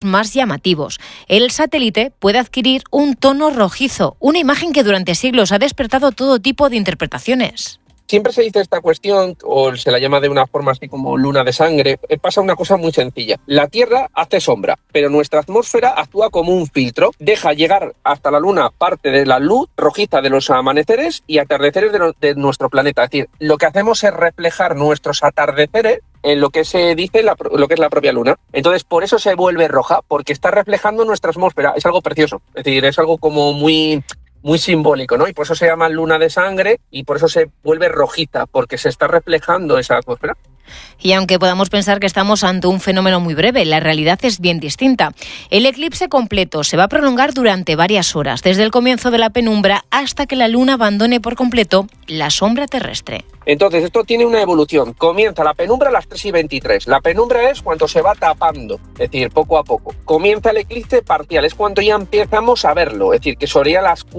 más llamativos. El satélite puede adquirir un tono rojizo, una imagen que durante siglos ha despertado todo tipo de interpretaciones. Siempre se dice esta cuestión, o se la llama de una forma así como luna de sangre. Pasa una cosa muy sencilla. La Tierra hace sombra, pero nuestra atmósfera actúa como un filtro. Deja llegar hasta la Luna parte de la luz rojiza de los amaneceres y atardeceres de nuestro planeta. Es decir, lo que hacemos es reflejar nuestros atardeceres en lo que se dice lo que es la propia Luna. Entonces, por eso se vuelve roja, porque está reflejando nuestra atmósfera. Es algo precioso. Es decir, es algo como muy simbólico, ¿no? Y por eso se llama luna de sangre y por eso se vuelve rojiza, porque se está reflejando esa atmósfera. Y aunque podamos pensar que estamos ante un fenómeno muy breve, la realidad es bien distinta. El eclipse completo se va a prolongar durante varias horas, desde el comienzo de la penumbra hasta que la Luna abandone por completo la sombra terrestre. Entonces, esto tiene una evolución. Comienza la penumbra a las 3:23. La penumbra es cuando se va tapando, es decir, poco a poco. Comienza el eclipse parcial, es cuando ya empezamos a verlo, es decir, que sería a las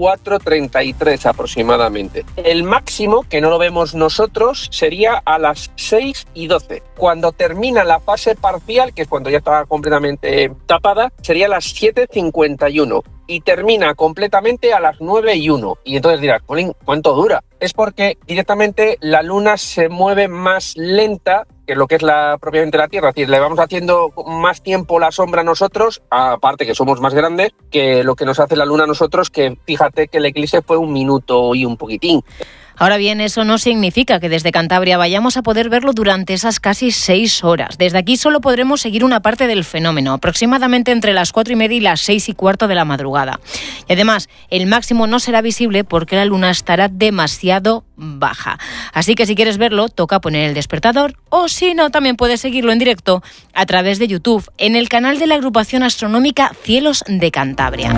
4:33 aproximadamente. El máximo, que no lo vemos nosotros, sería a las 6:12. Cuando termina la fase parcial, que es cuando ya está completamente tapada, sería a las 7:51. Y termina completamente a las 9:01. Y entonces dirás, Colín, ¿cuánto dura? Es porque directamente la Luna se mueve más lenta que lo que es propiamente la Tierra. Es decir, le vamos haciendo más tiempo la sombra a nosotros, aparte que somos más grandes, que lo que nos hace la Luna a nosotros, que fíjate que el eclipse fue 1 minuto y un poquitín. Ahora bien, eso no significa que desde Cantabria vayamos a poder verlo durante esas casi 6 horas. Desde aquí solo podremos seguir una parte del fenómeno, aproximadamente entre las 4:30 y las 6:15 de la madrugada. Y además, el máximo no será visible porque la Luna estará demasiado baja. Así que si quieres verlo, toca poner el despertador, o si no, también puedes seguirlo en directo a través de YouTube, en el canal de la agrupación astronómica Cielos de Cantabria.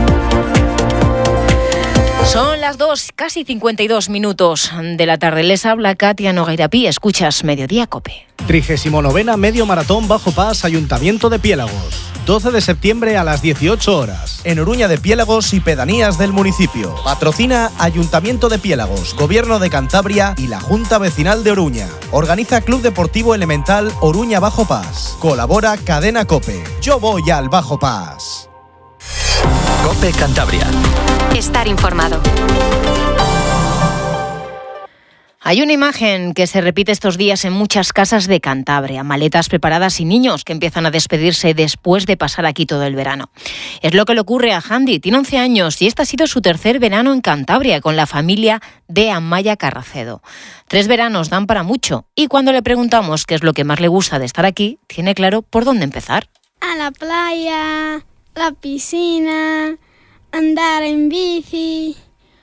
Son las 2, casi 52 minutos de la tarde. Les habla Katia Nogueirapí. Escuchas Mediodía COPE. 39ª Medio Maratón Bajo Pas, Ayuntamiento de Piélagos. 12 de septiembre a las 18 horas. En Oruña de Piélagos y pedanías del municipio. Patrocina Ayuntamiento de Piélagos, Gobierno de Cantabria y la Junta Vecinal de Oruña. Organiza Club Deportivo Elemental Oruña Bajo Pas. Colabora Cadena COPE. Yo voy al Bajo Pas. COPE Cantabria. Estar informado. Hay una imagen que se repite estos días en muchas casas de Cantabria, maletas preparadas y niños que empiezan a despedirse después de pasar aquí todo el verano. Es lo que le ocurre a Handy, tiene 11 años y este ha sido su tercer verano en Cantabria con la familia de Amaya Carracedo. 3 veranos dan para mucho y cuando le preguntamos qué es lo que más le gusta de estar aquí, tiene claro por dónde empezar. A la playa, la piscina, andar en bici.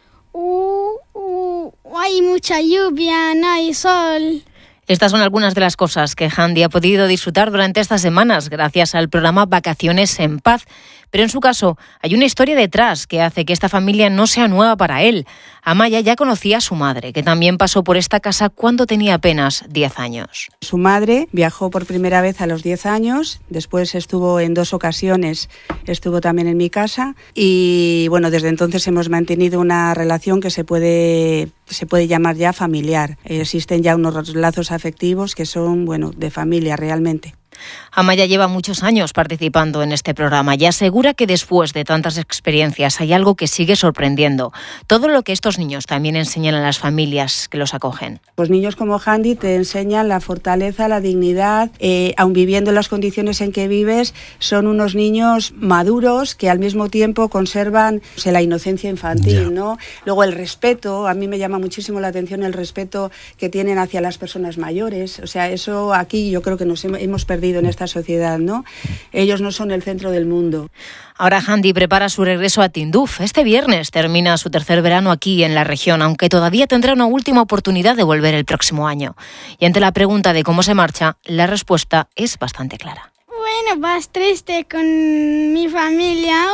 Hay mucha lluvia, no hay sol. Estas son algunas de las cosas que Handy ha podido disfrutar durante estas semanas gracias al programa Vacaciones en Paz. Pero en su caso hay una historia detrás que hace que esta familia no sea nueva para él. Amaya ya conocía a su madre, que también pasó por esta casa cuando tenía apenas 10 años. Su madre viajó por primera vez a los 10 años, después estuvo en 2 ocasiones, estuvo también en mi casa y bueno, desde entonces hemos mantenido una relación que se puede llamar ya familiar. Existen ya unos lazos afectivos que son, bueno, de familia realmente. Amaya lleva muchos años participando en este programa y asegura que después de tantas experiencias hay algo que sigue sorprendiendo. Todo lo que estos niños también enseñan a las familias que los acogen. Pues niños como Handy te enseñan la fortaleza, la dignidad, aun viviendo en las condiciones en que vives, son unos niños maduros que al mismo tiempo conservan la inocencia infantil, ¿no? Luego el respeto, a mí me llama muchísimo la atención el respeto que tienen hacia las personas mayores. O sea, eso aquí yo creo que nos hemos perdido en esta sociedad, ¿no? Ellos no son el centro del mundo. Ahora Handy prepara su regreso a Tinduf. Este viernes termina su tercer verano aquí en la región, aunque todavía tendrá una última oportunidad de volver el próximo año. Y ante la pregunta de cómo se marcha, la respuesta es bastante clara. Bueno, vas triste con mi familia,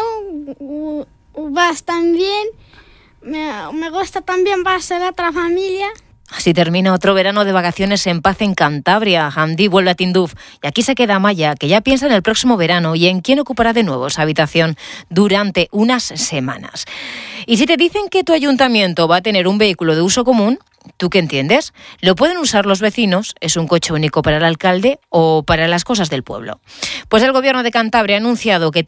vas también, me gusta también vas a la otra familia. Así termina otro verano de vacaciones en paz en Cantabria. Hamdi vuelve a Tinduf y aquí se queda Maya, que ya piensa en el próximo verano y en quién ocupará de nuevo esa habitación durante unas semanas. Y si te dicen que tu ayuntamiento va a tener un vehículo de uso común, ¿tú qué entiendes? ¿Lo pueden usar los vecinos? ¿Es un coche único para el alcalde o para las cosas del pueblo? Pues el Gobierno de Cantabria ha anunciado que